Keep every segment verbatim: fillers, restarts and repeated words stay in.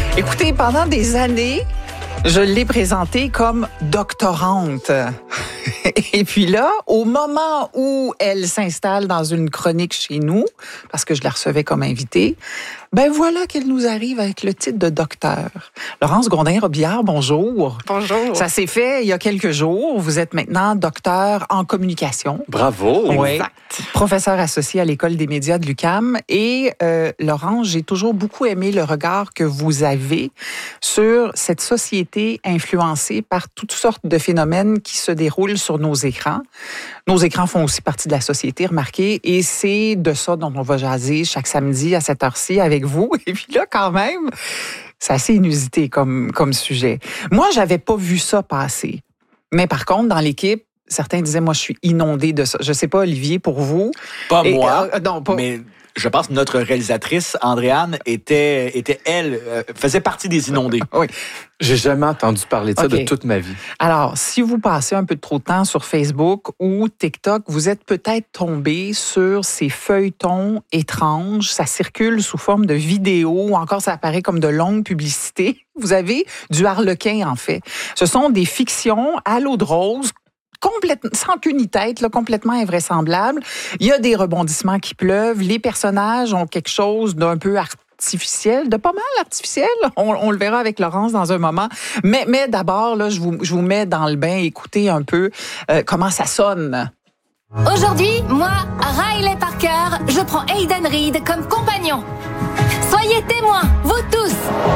Écoutez, pendant des années, je l'ai présentée comme doctorante. Et puis là, au moment où elle s'installe dans une chronique chez nous, parce que je la recevais comme invitée, ben voilà qu'elle nous arrive avec le titre de docteur. Laurence Gondin-Robillard, bonjour. Bonjour. Ça s'est fait il y a quelques jours. Vous êtes maintenant docteur en communication. Bravo. Oui. Exact. Professeur associé à l'École des médias de l'U Q A M. Et euh, Laurence, j'ai toujours beaucoup aimé le regard que vous avez sur cette société influencée par toutes sortes de phénomènes qui se déroulent sur nos écrans. Nos écrans font aussi partie de la société, remarquez, et c'est de ça dont on va jaser chaque samedi à cette heure-ci avec vous. Et puis là, quand même, c'est assez inusité comme, comme sujet. Moi, j'avais pas vu ça passer. Mais par contre, dans l'équipe, certains disaient, moi, je suis inondée de ça. Je sais pas, Olivier, pour vous. Pas Et, moi, euh, non, pas... mais je pense que notre réalisatrice, Andréane, était, était elle, euh, faisait partie des inondés. Oui. J'ai jamais entendu parler de ça Okay. de toute ma vie. Alors, si vous passez un peu trop de temps sur Facebook ou TikTok, vous êtes peut-être tombé sur ces feuilletons étranges. Ça circule sous forme de vidéos ou encore ça apparaît comme de longues publicités. Vous avez du harlequin, en fait. Ce sont des fictions à l'eau de rose, complètement, sans queue ni tête, là, complètement invraisemblables. Il y a des rebondissements qui pleuvent. Les personnages ont quelque chose d'un peu artificiel, de pas mal artificiel. On, on le verra avec Laurence dans un moment. Mais, mais d'abord, là, je vous, je vous mets dans le bain. Écoutez un peu euh, comment ça sonne. Aujourd'hui, moi, Riley Parker, je prends Aiden Reed comme compagnon. Soyez témoins, vous tous.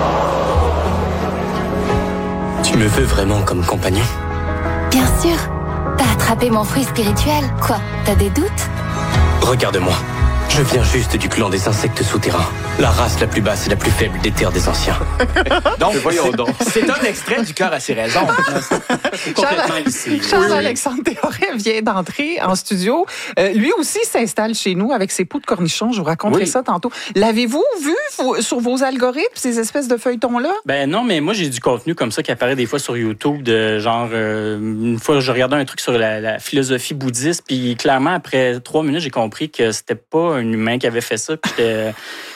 Tu me veux vraiment comme compagnon? Bien sûr. T'as attrapé mon fruit spirituel. Quoi, t'as des doutes? Regarde-moi. Je viens juste du clan des insectes souterrains. La race la plus basse et la plus faible des terres des anciens. Donc, voyons donc. c'est un extrait du Cœur à ses raisons. Charles-Alexandre Théoret vient d'entrer en studio. Euh, lui aussi s'installe chez nous avec ses poux de cornichons. Je vous raconterai Oui. ça tantôt. L'avez-vous vu vous, sur vos algorithmes, ces espèces de feuilletons-là? Ben non, mais moi, j'ai du contenu comme ça qui apparaît des fois sur YouTube, de genre, euh, une fois, je regardais un truc sur la, la philosophie bouddhiste, puis clairement, après trois minutes, j'ai compris que c'était pas un humain qui avait fait ça, puis j'étais...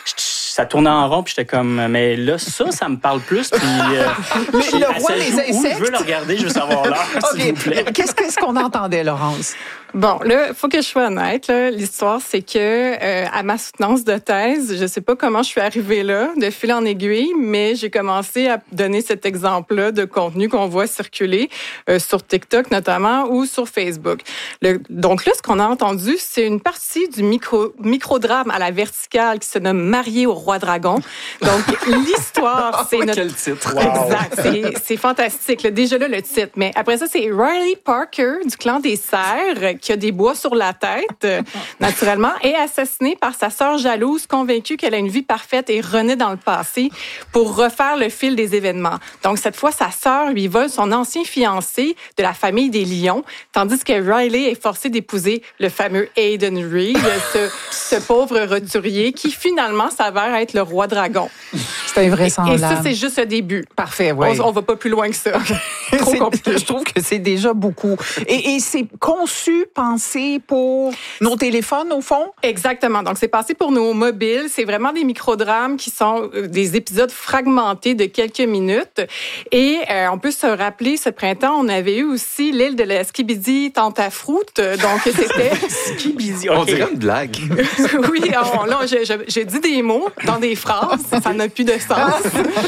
ça tournait en rond, puis j'étais comme, mais là, ça, ça me parle plus, puis... Euh, Le, le roi des insectes? Je veux le regarder, je veux savoir l'heure, s'il vous plaît. OK. Qu'est-ce, qu'est-ce qu'on entendait, Laurence? Bon, là, il faut que je sois honnête. Là. L'histoire, c'est que euh, à ma soutenance de thèse, je sais pas comment je suis arrivée là, de fil en aiguille, mais j'ai commencé à donner cet exemple-là de contenu qu'on voit circuler euh, sur TikTok notamment ou sur Facebook. Le, donc là, ce qu'on a entendu, c'est une partie du micro microdrame à la verticale qui se nomme Marié au roi dragon. Donc l'histoire, c'est Oh, notre quel titre. Exact, c'est, c'est fantastique. Là, déjà là, le titre. Mais après ça, c'est Riley Parker du clan des Serres qui a des bois sur la tête, euh, naturellement, est assassinée par sa sœur jalouse, convaincue qu'elle a une vie parfaite et renaît dans le passé pour refaire le fil des événements. Donc, cette fois, sa sœur lui vole son ancien fiancé de la famille des Lions, tandis que Riley est forcée d'épouser le fameux Aiden Reed, ce, ce pauvre roturier qui finalement s'avère être le roi dragon. C'est invraisemblable. Et ça, c'est juste le début. Parfait, oui. On, on va pas plus loin que ça. Trop C'est- compliqué. Je trouve que c'est déjà beaucoup. Et, et c'est conçu, pensé pour nos téléphones, au fond? Exactement. Donc, c'est passé pour nos mobiles. C'est vraiment des microdrames qui sont euh, des épisodes fragmentés de quelques minutes. Et euh, on peut se rappeler, ce printemps, on avait eu aussi l'île de la Skibidi Tantafroute. Donc, c'était... Skibidi, On OK. dirait une blague. oui, on- là, j'ai, j'ai- j'ai dit des mots dans des phrases. Ça n'a plus de sens.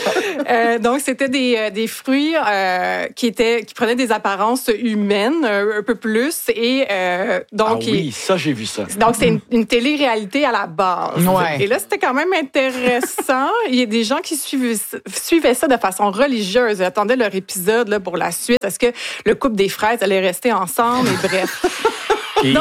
Euh, donc, c'était des, euh, des fruits euh, qui étaient qui prenaient des apparences humaines euh, un peu plus. Et euh, donc, Ah il- oui, ça, j'ai vu ça. donc, c'est une, une télé-réalité à la base. Ouais. Et là, c'était quand même intéressant. Il y a des gens qui suivaient, suivaient ça de façon religieuse. Ils attendaient leur épisode là, pour la suite. Est-ce que le couple des fraises allait rester ensemble? Et bref. Puis,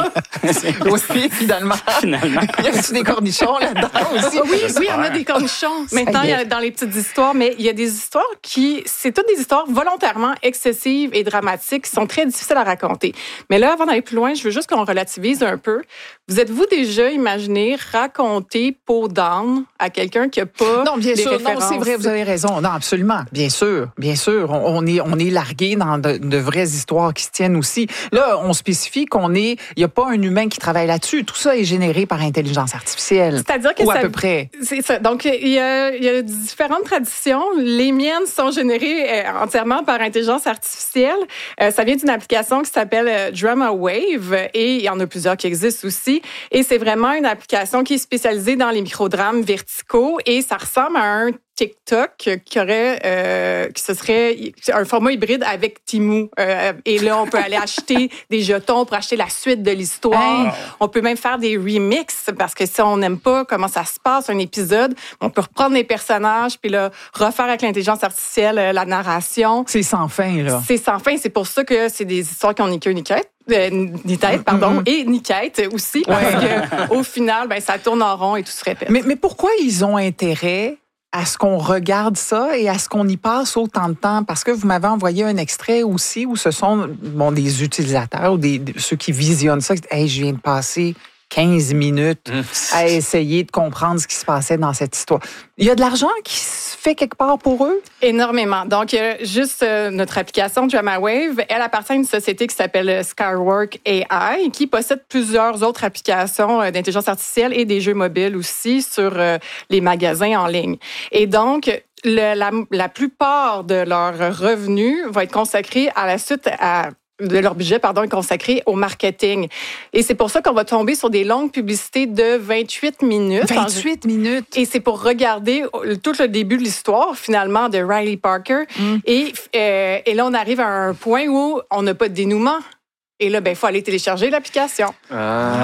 Aussi, finalement. finalement. Il y a des cornichons là-dedans aussi. Oui, oui, on a des cornichons. Maintenant, il y a dans les petites histoires, mais il y a des histoires qui, c'est toutes des histoires volontairement excessives et dramatiques qui sont très difficiles à raconter. Mais là, avant d'aller plus loin, je veux juste qu'on relativise un peu. Vous êtes-vous déjà imaginé raconter Peau d'âne à quelqu'un qui n'a pas Non, bien les sûr. Non, références? c'est vrai, vous avez raison. Non, absolument. Bien sûr. Bien sûr. On, on est, on est largué dans de, de vraies histoires qui se tiennent aussi. Là, on spécifie qu'on est Il n'y a pas un humain qui travaille là-dessus. Tout ça est généré par intelligence artificielle. C'est-à-dire que Ou ça, à peu près. C'est ça. Donc, il y a, il y a différentes traditions. Les miennes sont générées euh, entièrement par intelligence artificielle. Euh, ça vient d'une application qui s'appelle euh, Drama Wave et il y en a plusieurs qui existent aussi. Et c'est vraiment une application qui est spécialisée dans les microdrames verticaux et ça ressemble à un TikTok qui aurait, euh, qui ce serait un format hybride avec Temu. Euh, et là, on peut aller acheter des jetons pour acheter la suite de l'histoire. Wow. On peut même faire des remixes parce que si on n'aime pas comment ça se passe, un épisode, on peut reprendre les personnages puis là, refaire avec l'intelligence artificielle euh, la narration. C'est sans fin, là. C'est sans fin. C'est pour ça que c'est des histoires qui ont ni queue ni quête. Euh, ni tête, pardon, mm-hmm. et ni quête aussi, parce ouais. qu'au final, ben, ça tourne en rond et tout se répète. Mais, mais pourquoi ils ont intérêt à ce qu'on regarde ça et à ce qu'on y passe autant de temps? Parce que vous m'avez envoyé un extrait aussi où ce sont bon, des utilisateurs ou des, des, ceux qui visionnent ça. Hey, je viens de passer quinze minutes à essayer de comprendre ce qui se passait dans cette histoire. Il y a de l'argent qui se fait quelque part pour eux? Énormément. Donc, euh, juste euh, notre application DramaWave, elle appartient à une société qui s'appelle Skywork A I, qui possède plusieurs autres applications euh, d'intelligence artificielle et des jeux mobiles aussi sur euh, les magasins en ligne. Et donc, le, la, la plupart de leurs revenus vont être consacrés à la suite à de leur budget, pardon, est consacré au marketing. Et c'est pour ça qu'on va tomber sur des longues publicités de vingt-huit minutes. vingt-huit minutes? Et c'est pour regarder tout le début de l'histoire, finalement, de Riley Parker. Mm. Et, euh, et là, on arrive à un point où on n'a pas de dénouement. Et là, ben, il faut aller télécharger l'application. Ah.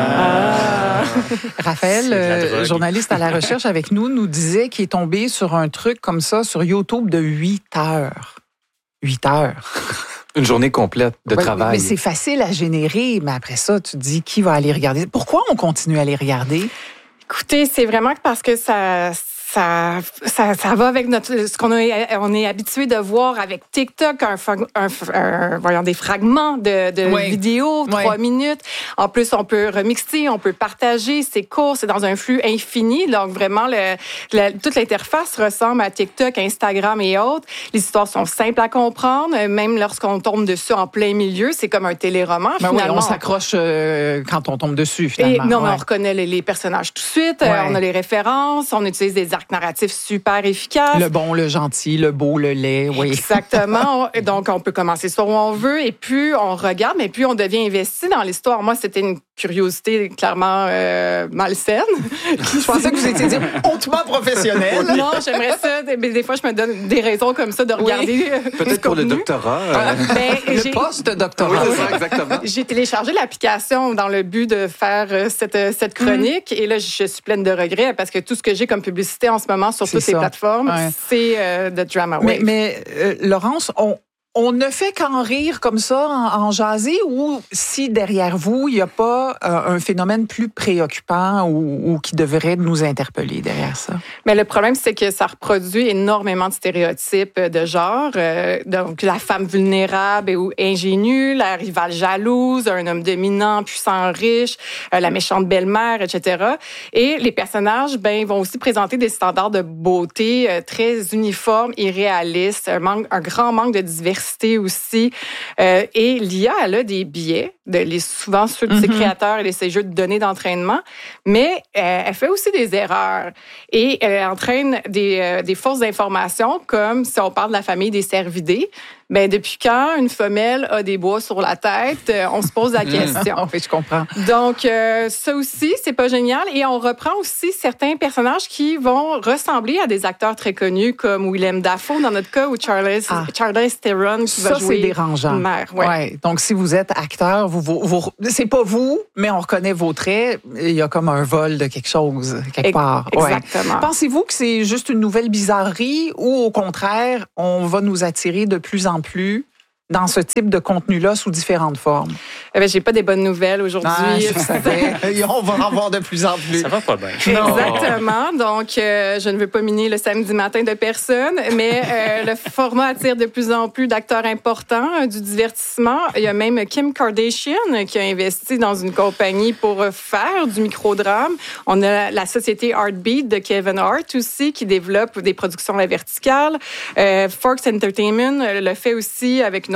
Ah. Raphaël, euh, journaliste à la recherche avec nous, nous disait qu'il est tombé sur un truc comme ça sur YouTube de huit heures. huit heures. Une journée complète de ouais, travail. Mais c'est facile à générer, mais après ça, tu te dis qui va aller regarder. Pourquoi on continue à les regarder? Écoutez, c'est vraiment parce que ça... Ça, ça, ça va avec notre, ce qu'on est, on est habitué de voir avec TikTok, un, un, un, voyons, des fragments de, de oui. vidéos, trois oui. minutes. En plus, on peut remixer, on peut partager, c'est court, c'est dans un flux infini. Donc, vraiment, le, le, toute l'interface ressemble à TikTok, Instagram et autres. Les histoires sont simples à comprendre, même lorsqu'on tombe dessus en plein milieu, c'est comme un téléroman, ben finalement. Oui, on s'accroche euh, quand on tombe dessus, finalement. Et, non, ouais. mais on reconnaît les, les personnages tout de suite, ouais. euh, on a les références, on utilise des narratif super efficace. Le bon, le gentil, le beau, le laid, oui. Exactement. Donc, on peut commencer sur où on veut et plus on regarde, mais plus on devient investi dans l'histoire. Moi, c'était une curiosité clairement euh, malsaine. Je pensais que vous étiez dire hautement professionnel. Non, j'aimerais ça. Des, des fois, je me donne des raisons comme ça de regarder. Oui. Peut-être pour le doctorat. Euh... Ben, le post-doctorat. Oui, c'est ça, exactement. J'ai téléchargé l'application dans le but de faire cette, cette chronique. Mm. Et là, je suis pleine de regrets parce que tout ce que j'ai comme publicité en ce moment sur c'est toutes ça. Les plateformes, ouais. c'est euh, de DramaWave. Mais, mais euh, Laurence, on, on ne fait qu'en rire comme ça, en, en jaser, ou si derrière vous, il n'y a pas euh, un phénomène plus préoccupant ou, ou qui devrait nous interpeller derrière ça? Mais le problème, c'est que ça reproduit énormément de stéréotypes de genre. Euh, donc, la femme vulnérable ou ingénue, la rivale jalouse, un homme dominant, puissant, riche, euh, la méchante belle-mère, et cetera. Et les personnages, ben, vont aussi présenter des standards de beauté euh, très uniformes, irréalistes, un, manque, un grand manque de diversité aussi. Euh, et l'I A, elle a des biais, de, les, souvent ceux de ses mm-hmm. créateurs et de ses jeux de données d'entraînement, mais euh, elle fait aussi des erreurs. Et elle entraîne des, euh, des fausses informations, comme si on parle de la famille des cervidés. Ben depuis quand une femelle a des bois sur la tête, euh, on se pose la question. En fait, je comprends. Donc, euh, ça aussi, c'est pas génial. Et on reprend aussi certains personnages qui vont ressembler à des acteurs très connus, comme Willem Dafoe, dans notre cas, ou Charles, ah. Charlize Theron, qui ça, va jouer c'est dérangeant. Mère. Ouais. Ouais. Donc, si vous êtes acteur, vous, vous, vous, c'est pas vous, mais on reconnaît vos traits. Il y a comme un vol de quelque chose, quelque part. Exactement. Ouais. Pensez-vous que c'est juste une nouvelle bizarrerie ou, au contraire, on va nous attirer de plus en plus dans ce type de contenu-là sous différentes formes? Eh bien, j'ai pas des bonnes nouvelles aujourd'hui. Ah, je savais. On va en voir de plus en plus. Ça va pas bien. Exactement. Donc, euh, je ne veux pas miner le samedi matin de personne, mais euh, le format attire de plus en plus d'acteurs importants euh, du divertissement. Il y a même Kim Kardashian qui a investi dans une compagnie pour faire du microdrame. On a la société Heartbeat de Kevin Hart aussi qui développe des productions à la verticale. Euh, Forks Entertainment le fait aussi avec une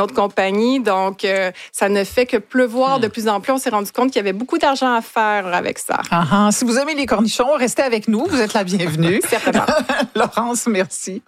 autre compagnie. Donc, euh, ça ne fait que pleuvoir de plus en plus. On s'est rendu compte qu'il y avait beaucoup d'argent à faire avec ça. Ah, ah. Si vous aimez les cornichons, restez avec nous. Vous êtes la bienvenue. Certainement. Laurence, merci.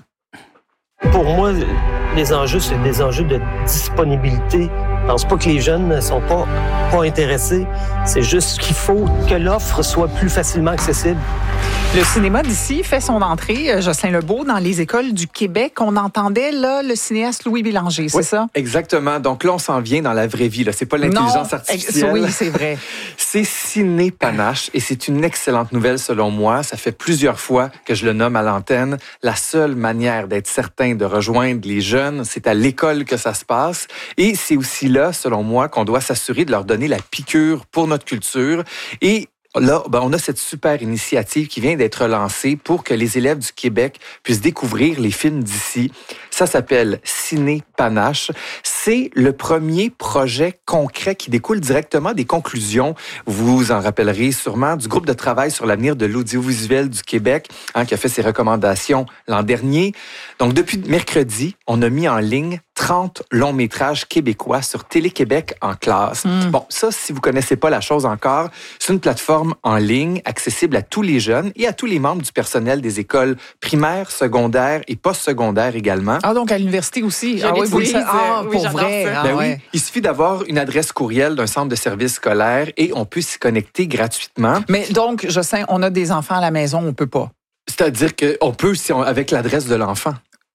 Pour moi, les enjeux, c'est des enjeux de disponibilité. Je pense pas que les jeunes ne sont pas, pas intéressés. C'est juste qu'il faut que l'offre soit plus facilement accessible. Le cinéma d'ici fait son entrée, euh, Jocelyn Lebeau, dans les écoles du Québec. On entendait là le cinéaste Louis Bélanger, c'est Oui, ça? Exactement. Donc là, on s'en vient dans la vraie vie. Là. C'est pas l'intelligence Non, artificielle. Oui, c'est vrai. C'est Ciné Panache et c'est une excellente nouvelle selon moi. Ça fait plusieurs fois que je le nomme à l'antenne. La seule manière d'être certain de rejoindre les jeunes, c'est à l'école que ça se passe. Et c'est aussi là, selon moi, qu'on doit s'assurer de leur donner la piqûre pour notre culture. Et là, ben, on a cette super initiative qui vient d'être lancée pour que les élèves du Québec puissent découvrir les films d'ici. Ça s'appelle Ciné Panache. C'est le premier projet concret qui découle directement des conclusions, vous vous en rappellerez sûrement, du groupe de travail sur l'avenir de l'audiovisuel du Québec, hein, qui a fait ses recommandations l'an dernier. Donc, depuis mercredi, on a mis en ligne trente longs métrages québécois sur Télé-Québec en classe. Mm. Bon, ça, si vous connaissez pas la chose encore, c'est une plateforme en ligne accessible à tous les jeunes et à tous les membres du personnel des écoles primaires, secondaires et postsecondaires également. Ah, donc à l'université aussi. Je ah oui, vous le l'utilise, savez. Ah, oui, pour j'adore vrai. ça. Ah, Ben ouais. oui, il suffit d'avoir une adresse courriel d'un centre de services scolaire et on peut s'y connecter gratuitement. Mais donc, Jocelyn, on a des enfants à la maison, on peut pas. C'est-à-dire qu'on peut, si on, avec l'adresse de l'enfant.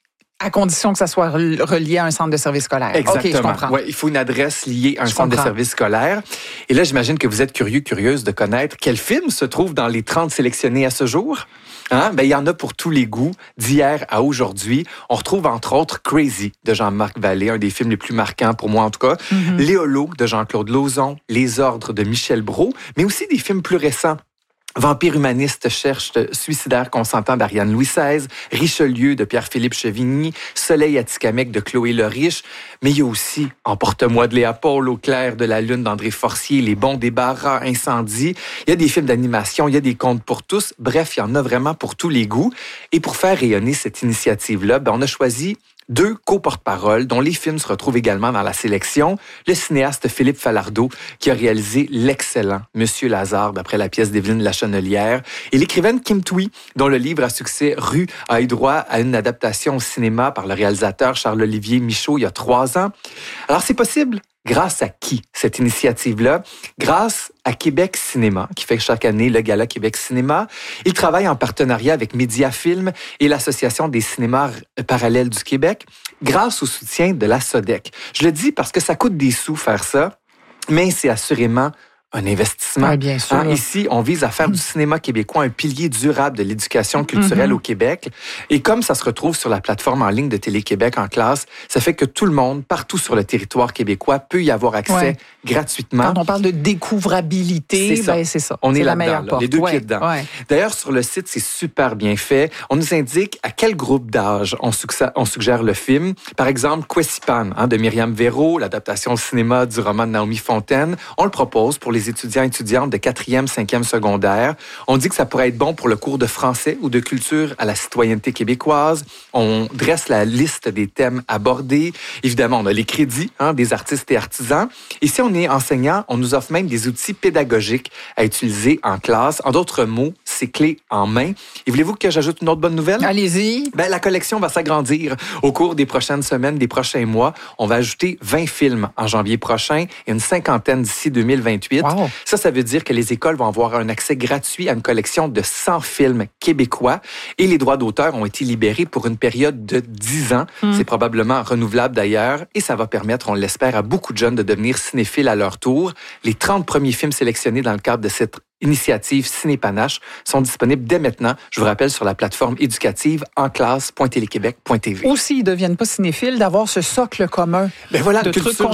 À condition que ça soit relié à un centre de service scolaire. Exactement. OK, je comprends. Ouais, il faut une adresse liée à un Je centre comprends. de service scolaire. Et là, j'imagine que vous êtes curieux, curieuse de connaître quel film se trouve dans les trente sélectionnés à ce jour. Hein? Ben, il y en a pour tous les goûts, d'hier à aujourd'hui. On retrouve entre autres Crazy de Jean-Marc Vallée, un des films les plus marquants pour moi en tout cas. Mm-hmm. Léolo de Jean-Claude Lauzon, Les Ordres de Michel Brault, mais aussi des films plus récents. Vampire humaniste cherche suicidaire consentant d'Ariane Louis seize, Richelieu de Pierre-Philippe Chevigny, Soleil Atikamekw de Chloé Loriche, mais il y a aussi Emporte-moi de Léa Paul, Au clair de la lune d'André Forcier, Les bons débarras, Incendie. Il y a des films d'animation, il y a des contes pour tous. Bref, il y en a vraiment pour tous les goûts. Et pour faire rayonner cette initiative-là, ben, on a choisi deux co-porte-paroles dont les films se retrouvent également dans la sélection. Le cinéaste Philippe Falardeau, qui a réalisé l'excellent Monsieur Lazare, d'après la pièce d'Evelyne Lachenelière, et l'écrivaine Kim Thuy, dont le livre à succès Rue a eu droit à une adaptation au cinéma par le réalisateur Charles-Olivier Michaud il y a trois ans. Alors, c'est possible. Grâce à qui, cette initiative-là? Grâce à Québec Cinéma, qui fait chaque année le Gala Québec Cinéma. Il travaille en partenariat avec Mediafilm et l'Association des cinémas parallèles du Québec, grâce au soutien de la SODEC. Je le dis parce que ça coûte des sous faire ça, mais c'est assurément un investissement. Oui, bien sûr. Hein, ici, on vise à faire du cinéma québécois un pilier durable de l'éducation culturelle mm-hmm. au Québec. Et comme ça se retrouve sur la plateforme en ligne de Télé-Québec en classe, ça fait que tout le monde, partout sur le territoire québécois, peut y avoir accès ouais. gratuitement. Quand on parle de découvrabilité, c'est ça. Ben, c'est ça. On c'est est la là-dedans, meilleure là, porte. les deux ouais. pieds dedans. Ouais. D'ailleurs, sur le site, c'est super bien fait. On nous indique à quel groupe d'âge on, succès, on suggère le film. Par exemple, Kwesipan, hein, de Myriam Véro, l'adaptation au cinéma du roman de Naomi Fontaine. On le propose pour les étudiants et étudiantes de quatrième, cinquième secondaire. On dit que ça pourrait être bon pour le cours de français ou de culture à la citoyenneté québécoise. On dresse la liste des thèmes abordés. Évidemment, on a les crédits hein, des artistes et artisans. Et si on est enseignant, on nous offre même des outils pédagogiques à utiliser en classe. En d'autres mots, c'est clé en main. Et voulez-vous que j'ajoute une autre bonne nouvelle? Allez-y. Ben, la collection va s'agrandir. Au cours des prochaines semaines, des prochains mois, on va ajouter vingt films en janvier prochain et une cinquantaine d'ici deux mille vingt-huit. Wow. Ça, ça veut dire que les écoles vont avoir un accès gratuit à une collection de cent films québécois et les droits d'auteur ont été libérés pour une période de dix ans. Mmh. C'est probablement renouvelable d'ailleurs et ça va permettre, on l'espère, à beaucoup de jeunes de devenir cinéphiles à leur tour. Les trente premiers films sélectionnés dans le cadre de cette initiative Ciné Panache sont disponibles dès maintenant, je vous rappelle, sur la plateforme éducative enclasse point téléquébec point t v. Ou s'ils ne deviennent pas cinéphiles, d'avoir ce socle commun ben voilà, de culture trucs